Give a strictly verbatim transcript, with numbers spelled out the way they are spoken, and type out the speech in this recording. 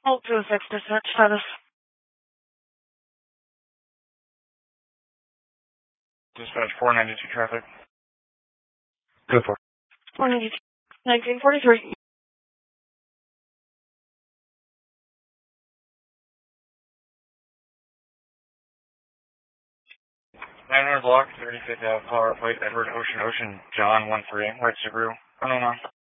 Hold two oh six, dispatch status. Dispatch four ninety-two traffic. Go for it. four ninety-two, nineteen forty-three. nine hundred block, thirty-fifth Ave, Colorado Plate, Edward Ocean Ocean, John one three, White Subaru, unknown on.